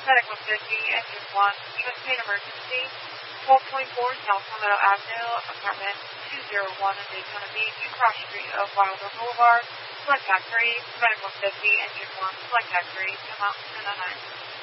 Medical 50, Engine 1, U.S. Main Emergency, 1224 South Palmetto Avenue, Apartment 201 in Daytona Beach, Cross Street of Wilder Boulevard, Select Factory, Medical 50, Engine 1, Select Factory, come out 1009.